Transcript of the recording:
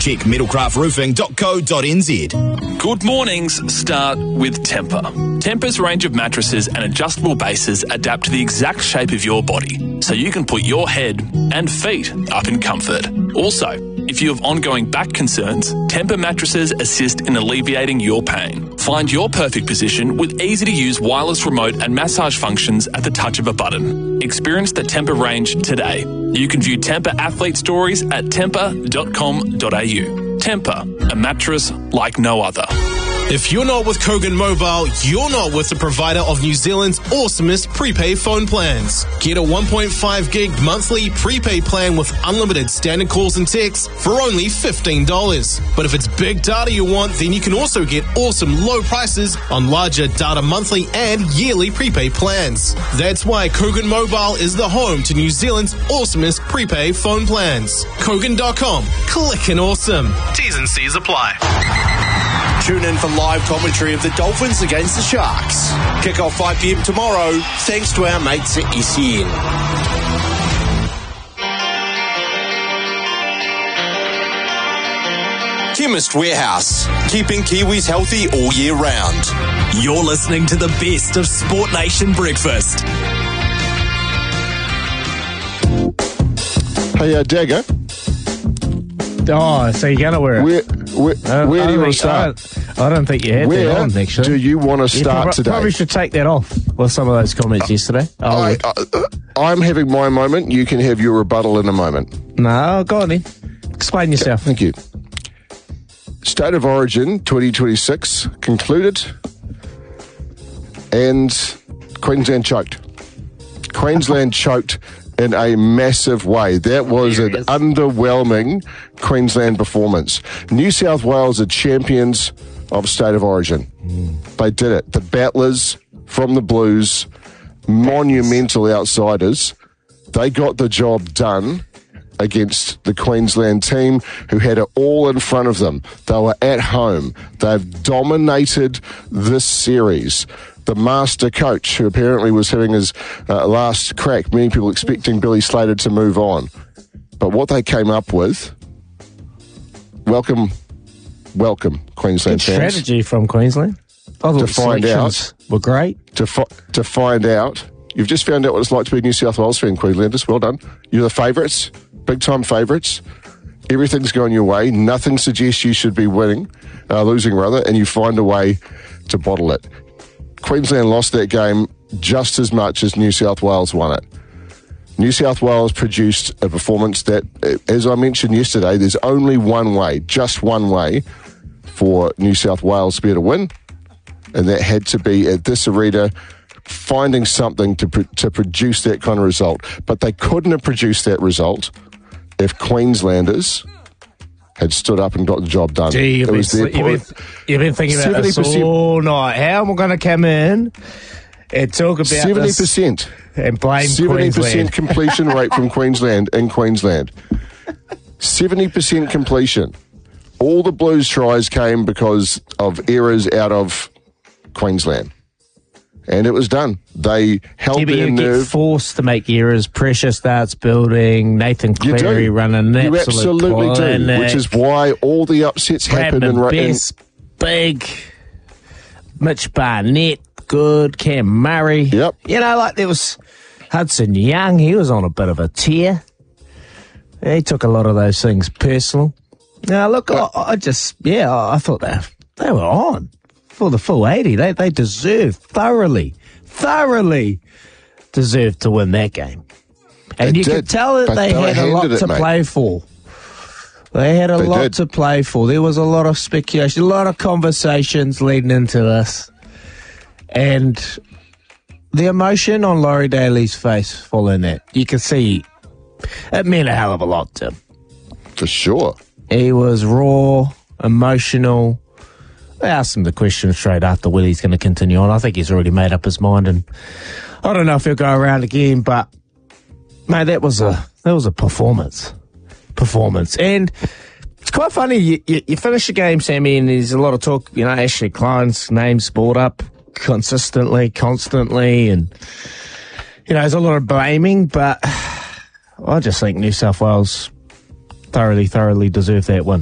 Check metalcraftroofing.co.nz. Good mornings start with Tempur. Tempur's range of mattresses and adjustable bases adapt to the exact shape of your body, so you can put your head and feet up in comfort. Also, if you have ongoing back concerns, Tempur mattresses assist in alleviating your pain. Find your perfect position with easy-to-use wireless remote and massage functions at the touch of a button. Experience the Tempur range today. You can view Tempur athlete stories at tempur.com.au. Tempur, a mattress like no other. If you're not with Kogan Mobile, you're not with the provider of New Zealand's awesomest prepaid phone plans. Get a 1.5 gig monthly prepaid plan with unlimited standard calls and texts for only $15. But if it's big data you want, then you can also get awesome low prices on larger data monthly and yearly prepaid plans. That's why Kogan Mobile is the home to New Zealand's awesomest prepaid phone plans. Kogan.com. Clickin' awesome. T's and C's apply. Tune in for live commentary of the Dolphins against the Sharks. Kick off 5 p.m. tomorrow, thanks to our mates at SEN. Chemist Warehouse, keeping Kiwis healthy all year round. You're listening to the best of Sport Nation Breakfast. Hey, Dagger. Oh, so you're going to wear it? Where do you want to start? I don't think you had that on, actually. Do you want to start today? Probably should take that off with some of those comments yesterday. I'm having my moment. You can have your rebuttal in a moment. No, go on then. Explain yourself. Thank you. State of Origin 2026 concluded, and Queensland choked. Queensland choked in a massive way. That was an underwhelming Queensland performance. New South Wales are champions of State of Origin. They did it. The battlers from the Blues, monumental outsiders, they got the job done against the Queensland team who had it all in front of them. They were at home. They've dominated this series. The master coach, who apparently was having his last crack, many people expecting Billy Slater to move on. But what they came up with, welcome, Queensland Good fans. strategy from Queensland. I thought To find out, were great. To find out, you've just found out what it's like to be a New South Wales fan, Queenslanders. Well done. You're the favourites, big-time favourites. Everything's going your way. Nothing suggests you should be losing rather, and you find a way to bottle it. Queensland lost that game just as much as New South Wales won it. New South Wales produced a performance that, as I mentioned yesterday, there's only one way, just one way for New South Wales to be able to win, and that had to be at this arena finding something to produce that kind of result. But they couldn't have produced that result if Queenslanders had stood up and got the job done. Gee, you've been thinking about this all night. How am I going to come in and talk about 70% and blame 70% Queensland? completion rate from Queensland in Queensland. 70% completion. All the Blues tries came because of errors out of Queensland. And it was done. They held their nerve. You get forced to make errors. Pressure starts building. Nathan Cleary running an absolute clinic. Do, which is why all the upsets happen. Big. Mitch Barnett, good. Cam Murray. Yep. You know, like there was Hudson Young. He was on a bit of a tear. He took a lot of those things personal. Now, look, I thought they were on. For the full 80, they deserved thoroughly deserved to win that game. And you could tell that they had a lot to play for. They had a lot to play for. There was a lot of speculation, a lot of conversations leading into this. And the emotion on Laurie Daly's face following that, you could see it meant a hell of a lot to him. For sure. He was raw, emotional. They asked him the question straight after whether he's going to continue on. I think he's already made up his mind, and I don't know if he'll go around again. But mate, that was a performance, and it's quite funny. You finish the game, Sammy, and there's a lot of talk. You know, Ashley Klein's name's brought up constantly, and you know, there's a lot of blaming. But I just think New South Wales thoroughly deserved that win.